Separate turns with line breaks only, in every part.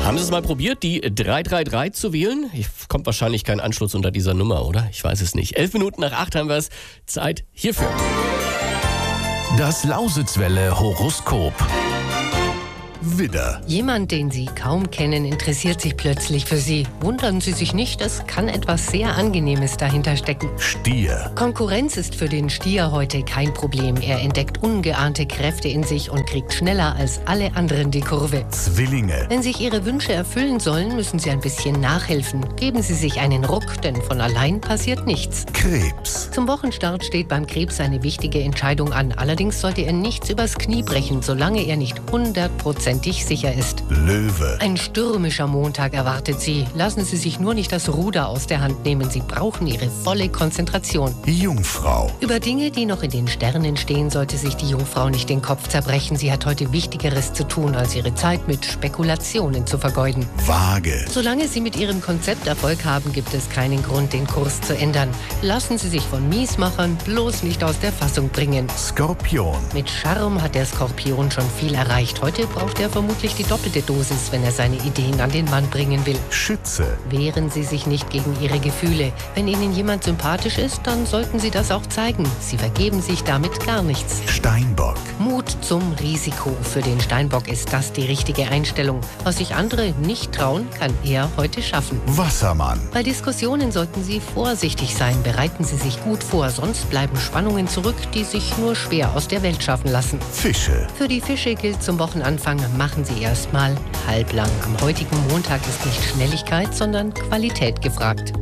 Haben Sie es mal probiert, die 333 zu wählen? Kommt wahrscheinlich kein Anschluss unter dieser Nummer, oder? Ich weiß es nicht. 11 Minuten nach 8 haben wir es. Zeit hierfür.
Das Lausitzwelle Horoskop. Widder.
Jemand, den Sie kaum kennen, interessiert sich plötzlich für Sie. Wundern Sie sich nicht, es kann etwas sehr Angenehmes dahinter stecken.
Stier.
Konkurrenz ist für den Stier heute kein Problem. Er entdeckt ungeahnte Kräfte in sich und kriegt schneller als alle anderen die Kurve.
Zwillinge.
Wenn sich Ihre Wünsche erfüllen sollen, müssen Sie ein bisschen nachhelfen. Geben Sie sich einen Ruck, denn von allein passiert nichts.
Krebs.
Zum Wochenstart steht beim Krebs eine wichtige Entscheidung an. Allerdings sollte er nichts übers Knie brechen, solange er nicht 100% sicher ist.
Löwe.
Ein stürmischer Montag erwartet Sie. Lassen Sie sich nur nicht das Ruder aus der Hand nehmen. Sie brauchen Ihre volle Konzentration.
Jungfrau.
Über Dinge, die noch in den Sternen stehen, sollte sich die Jungfrau nicht den Kopf zerbrechen. Sie hat heute Wichtigeres zu tun, als ihre Zeit mit Spekulationen zu vergeuden.
Waage.
Solange Sie mit Ihrem Konzept Erfolg haben, gibt es keinen Grund, den Kurs zu ändern. Lassen Sie sich von Miesmachern bloß nicht aus der Fassung bringen.
Skorpion.
Mit Charme hat der Skorpion schon viel erreicht. Heute braucht er vermutlich die doppelte Dosis, wenn er seine Ideen an den Mann bringen will.
Schütze.
Wehren Sie sich nicht gegen Ihre Gefühle. Wenn Ihnen jemand sympathisch ist, dann sollten Sie das auch zeigen. Sie vergeben sich damit gar nichts.
Steinbock.
Mut zum Risiko. Für den Steinbock ist das die richtige Einstellung. Was sich andere nicht trauen, kann er heute schaffen.
Wassermann.
Bei Diskussionen sollten Sie vorsichtig sein. Bereiten Sie sich gut vor, sonst bleiben Spannungen zurück, die sich nur schwer aus der Welt schaffen lassen.
Fische.
Für die Fische gilt zum Wochenanfang, machen Sie erstmal halblang. Am heutigen Montag ist nicht Schnelligkeit, sondern Qualität gefragt.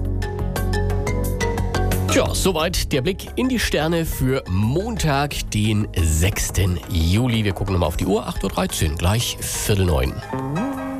Tja, soweit der Blick in die Sterne für Montag, den 6. Juli. Wir gucken nochmal auf die Uhr, 8:13 Uhr, gleich 8:45.